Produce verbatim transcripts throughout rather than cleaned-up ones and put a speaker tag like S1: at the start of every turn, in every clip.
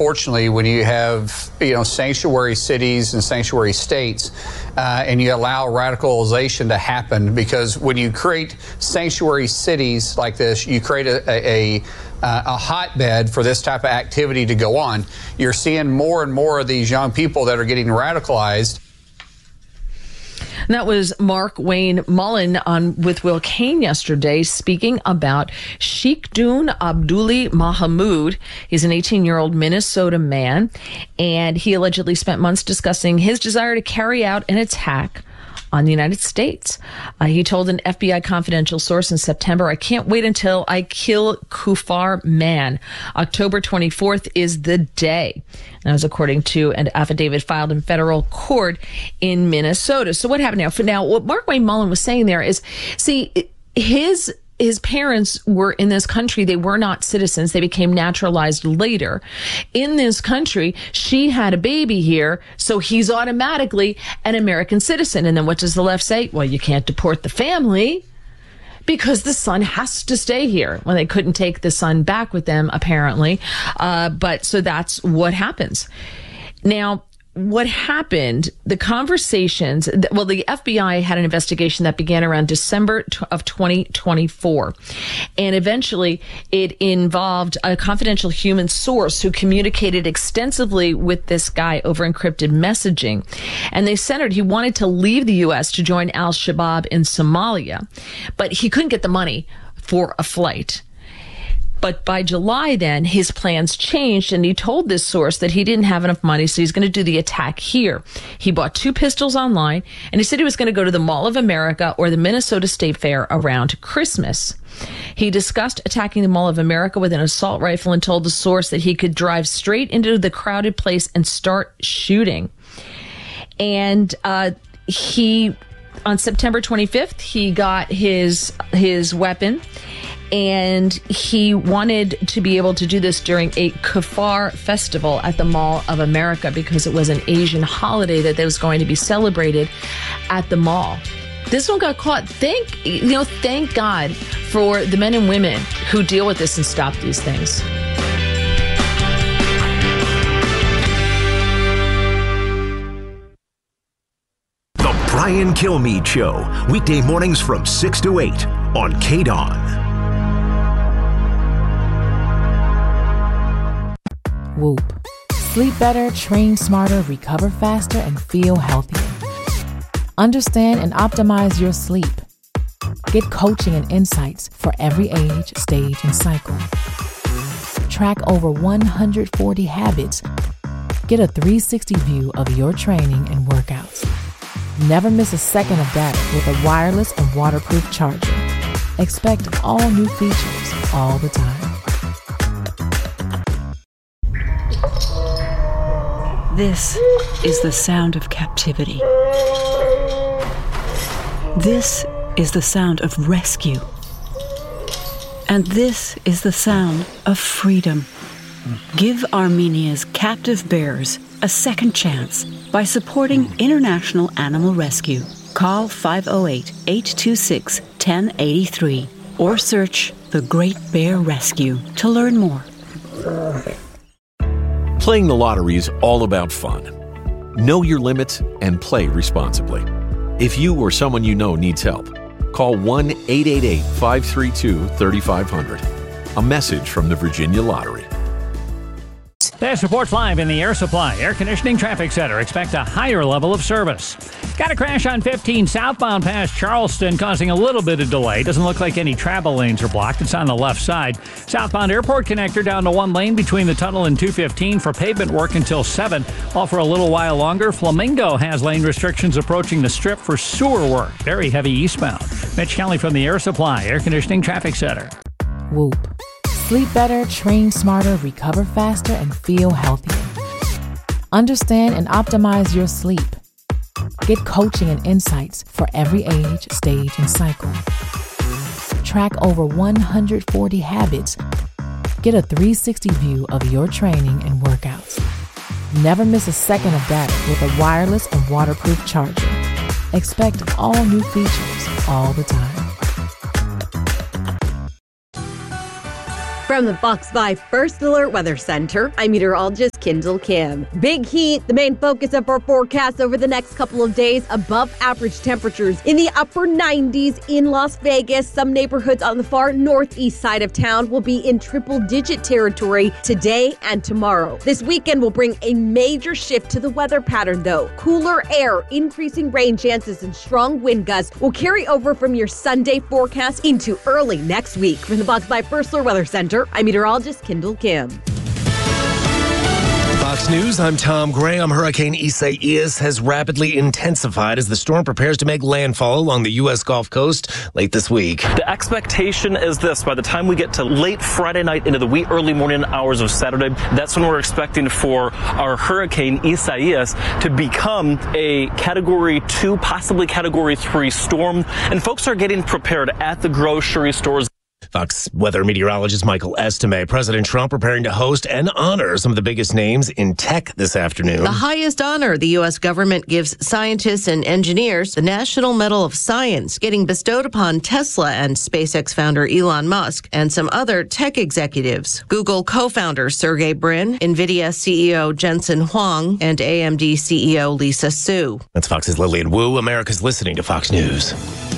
S1: unfortunately, when you have, you know, sanctuary cities and sanctuary states, uh, and you allow radicalization to happen, because when you create sanctuary cities like this, you create a, a, a Uh, a hotbed for this type of activity to go on. You're seeing more and more of these young people that are getting radicalized.
S2: And that was Mark Wayne Mullen on with Will Kane yesterday, speaking about Sheikhdun Abdulli Mahamood. He's an eighteen-year-old Minnesota man, and he allegedly spent months discussing his desire to carry out an attack on the United States. Uh, he told an F B I confidential source in September, "I can't wait until I kill Kufar Man. October twenty-fourth is the day." And that was according to an affidavit filed in federal court in Minnesota. So what happened now? For now, what Mark Wayne Mullen was saying there is, see, his His parents were in this country. They were not citizens. They became naturalized later. In this country, she had a baby here, so he's automatically an American citizen. And then what does the left say? Well, you can't deport the family because the son has to stay here. Well, they couldn't take the son back with them, apparently. Uh, but so that's what happens. Now, what happened, the conversations, well, the F B I had an investigation that began around December of twenty twenty-four. And eventually it involved a confidential human source who communicated extensively with this guy over encrypted messaging. And they centered, he wanted to leave the U S to join al-Shabaab in Somalia, but he couldn't get the money for a flight. But by July then, his plans changed, and he told this source that he didn't have enough money, so he's going to do the attack here. He bought two pistols online, and he said he was going to go to the Mall of America or the Minnesota State Fair around Christmas. He discussed attacking the Mall of America with an assault rifle and told the source that he could drive straight into the crowded place and start shooting. And uh, he, on September twenty-fifth, he got his his weapon. And he wanted to be able to do this during a Kufar festival at the Mall of America because it was an Asian holiday that was going to be celebrated at the mall. This one got caught. Thank, you know, thank God for the men and women who deal with this and stop these things.
S3: The Brian Kilmeade Show, weekday mornings from six to eight on K D O N.
S4: Whoop. Sleep better, train smarter, recover faster, and feel healthier. Understand and optimize your sleep. Get coaching and insights for every age, stage, and cycle. Track over one hundred forty habits. Get a three sixty view of your training and workouts. Never miss a second of data with a wireless and waterproof charger. Expect all new features all the time.
S5: This is the sound of captivity. This is the sound of rescue. And this is the sound of freedom. Give Armenia's captive bears a second chance by supporting International Animal Rescue. Call five oh eight, eight two six, one oh eight three or search The Great Bear Rescue to learn more.
S6: Playing the lottery is all about fun. Know your limits and play responsibly. If you or someone you know needs help, call one eight eight eight, five three two, three five zero zero. A message from the Virginia Lottery.
S7: This reports live in the Air Supply Air Conditioning Traffic Center. Expect a higher level of service. Got a crash on fifteen southbound past Charleston, causing a little bit of delay. Doesn't look like any travel lanes are blocked. It's on the left side. Southbound Airport Connector down to one lane between the tunnel and two fifteen for pavement work until seven. While for a little while longer, Flamingo has lane restrictions approaching the Strip for sewer work. Very heavy eastbound. Mitch Kelly from the Air Supply Air Conditioning Traffic Center.
S4: Whoop. Sleep better, train smarter, recover faster, and feel healthier. Understand and optimize your sleep. Get coaching and insights for every age, stage, and cycle. Track over one hundred forty habits. Get a three sixty view of your training and workouts. Never miss a second of data with a wireless and waterproof charger. Expect all new features all the time.
S8: From the Fox five First Alert Weather Center, I'm meteorologist Kendall Kim. Big heat, the main focus of our forecast over the next couple of days. Above average temperatures in the upper nineties in Las Vegas. Some neighborhoods on the far northeast side of town will be in triple-digit territory today and tomorrow. This weekend will bring a major shift to the weather pattern, though. Cooler air, increasing rain chances, and strong wind gusts will carry over from your Sunday forecast into early next week. From the Fox five First Alert Weather Center, I'm meteorologist Kendall Kim.
S9: Fox News, I'm Tom Graham. Hurricane Isaias has rapidly intensified as the storm prepares to make landfall along the U S Gulf Coast late this week.
S10: The expectation is this: by the time we get to late Friday night into the wee early morning hours of Saturday, that's when we're expecting for our Hurricane Isaias to become a Category two, possibly Category three storm. And folks are getting prepared at the grocery stores.
S9: Fox weather meteorologist Michael Estime. President Trump preparing to host and honor some of the biggest names in tech this afternoon.
S11: The highest honor the U S government gives scientists and engineers, the National Medal of Science, getting bestowed upon Tesla and SpaceX founder Elon Musk and some other tech executives. Google co-founder Sergey Brin, NVIDIA C E O Jensen Huang, and A M D C E O Lisa Su.
S9: That's Fox's Lillian Wu. America's listening to Fox News.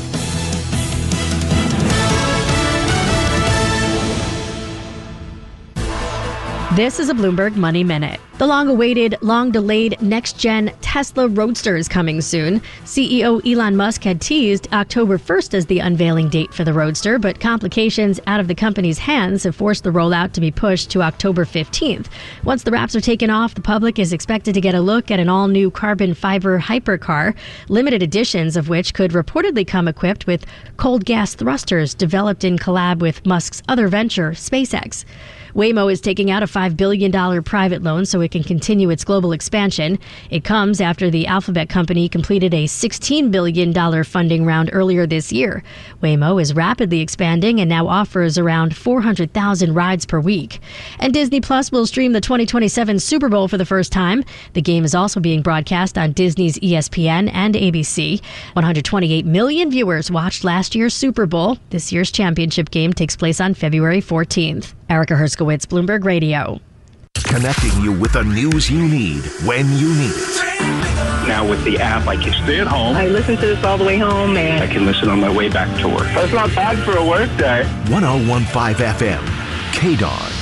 S12: This is a Bloomberg Money Minute. The long-awaited, long-delayed next-gen Tesla Roadster is coming soon. C E O Elon Musk had teased October first as the unveiling date for the Roadster, but complications out of the company's hands have forced the rollout to be pushed to October fifteenth. Once the wraps are taken off, the public is expected to get a look at an all-new carbon fiber hypercar, limited editions of which could reportedly come equipped with cold gas thrusters developed in collab with Musk's other venture, SpaceX. Waymo is taking out a five billion dollars private loan so it can continue its global expansion. It comes after the Alphabet company completed a sixteen billion dollars funding round earlier this year. Waymo is rapidly expanding and now offers around four hundred thousand rides per week. And Disney Plus will stream the twenty twenty-seven Super Bowl for the first time. The game is also being broadcast on Disney's E S P N and A B C. one hundred twenty-eight million viewers watched last year's Super Bowl. This year's championship game takes place on February fourteenth. Erica Herskowitz, Bloomberg Radio.
S3: Connecting you with the news you need when you need it.
S13: Now with the app, I can stay at home.
S14: I listen to this all the way home, and
S13: I can listen on my way back to work.
S14: That's not bad for a work day.
S3: one oh one point five F M, K D A R.